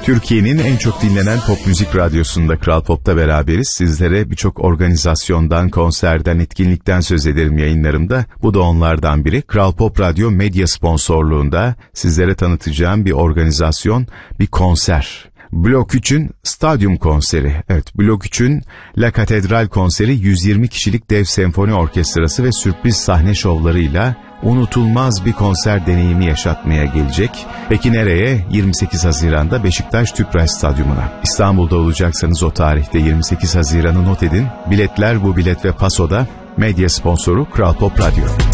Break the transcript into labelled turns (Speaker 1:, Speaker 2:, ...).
Speaker 1: Türkiye'nin en çok dinlenen pop müzik radyosunda Kral Pop'ta beraberiz. Sizlere birçok organizasyondan, konserden, etkinlikten söz ederim yayınlarımda. Bu da onlardan biri. Kral Pop Radyo medya sponsorluğunda sizlere tanıtacağım bir organizasyon, bir konser. Blok 3'ün Stadyum konseri. Evet, Blok 3'ün La Catedral konseri 120 kişilik dev senfoni orkestrası ve sürpriz sahne şovlarıyla unutulmaz bir konser deneyimi yaşatmaya gelecek. Peki nereye? 28 Haziran'da Beşiktaş Tüpraş Stadyumuna. İstanbul'da olacaksanız o tarihte 28 Haziran'ı not edin. Biletler Bu Bilet ve Paso'da. Medya sponsoru Kral Pop Radyo.